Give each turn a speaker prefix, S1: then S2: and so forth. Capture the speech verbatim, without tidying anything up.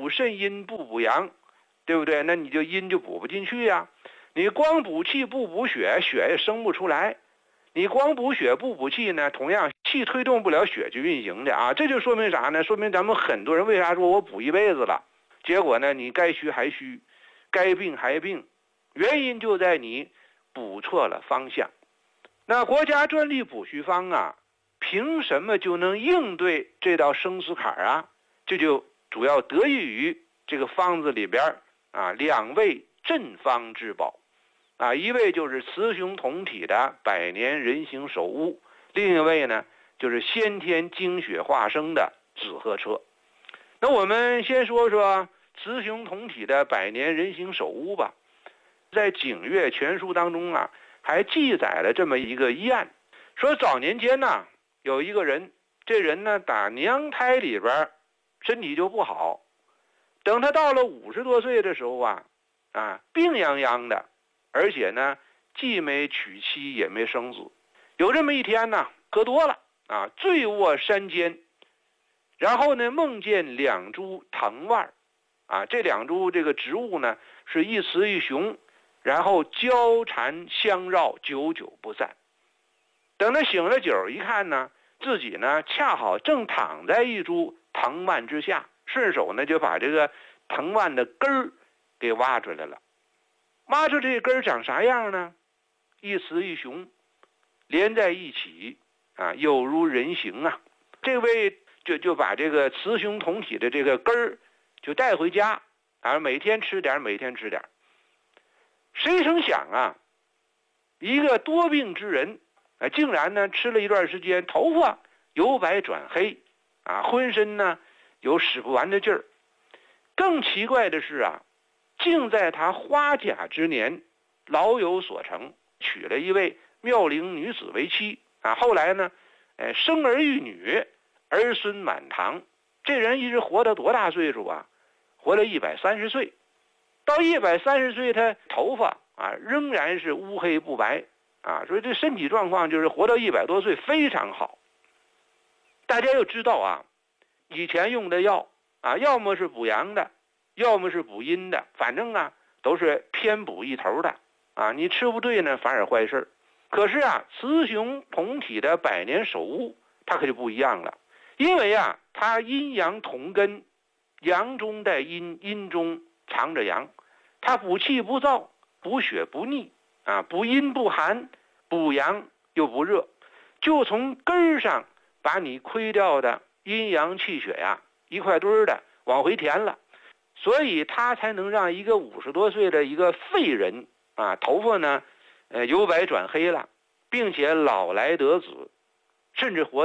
S1: 补肾阴不补阳，对不对？那你就阴就补不进去呀、啊。你光补气不补血，血也生不出来。你光补血不补气呢，同样气推动不了血去运行的啊。这就说明啥呢？说明咱们很多人为啥说我补一辈子了，结果呢你该虚还虚，该病还病，原因就在你补错了方向。那国家专利补虚方啊，凭什么就能应对这道生死坎啊？这就主要得益于这个方子里边啊两味镇方之宝啊，一位就是雌雄同体的百年人形首乌，另一位呢就是先天精血化生的紫河车。那我们先说说雌雄同体的百年人形首乌吧。在《景岳全书》当中啊，还记载了这么一个医案，说早年间呢、啊，有一个人，这人呢打娘胎里边身体就不好，等他到了五十多岁的时候啊，啊病殃殃的，而且呢既没娶妻也没生子。有这么一天呢，喝多了啊，醉卧山间，然后呢梦见两株藤蔓啊，这两株这个植物呢是一雌一雄，然后交缠相绕，久久不散。等他醒了酒一看呢，自己呢恰好正躺在一株藤蔓之下，顺手呢就把这个藤蔓的根儿给挖出来了。挖出这根儿长啥样呢？一雌一雄连在一起啊，有如人形啊。这位就就把这个雌雄同体的这个根儿就带回家啊，每天吃点，每天吃点。谁成想啊，一个多病之人啊，竟然呢吃了一段时间，头发由白转黑啊，浑身呢有使不完的劲儿。更奇怪的是啊，竟在他花甲之年老有所成，娶了一位妙龄女子为妻啊。后来呢，哎，生儿育女，儿孙满堂。这人一直活到多大岁数啊？活了一百三十岁。到一百三十岁，他头发啊仍然是乌黑不白啊，所以这身体状况就是活到一百多岁非常好。大家要知道啊，以前用的药啊，要么是补阳的，要么是补阴的，反正啊都是偏补一头的啊。你吃不对呢，反而坏事。可是啊，雌雄同体的百年首乌，它可就不一样了，因为啊，它阴阳同根，阳中带阴，阴中藏着阳，它补气不燥，补血不腻啊，补阴不寒，补阳又不热，就从根儿上把你亏掉的阴阳气血呀、啊，一块堆儿的往回填了，所以它才能让一个五十多岁的一个废人啊，头发呢，呃由白转黑了，并且老来得子，甚至活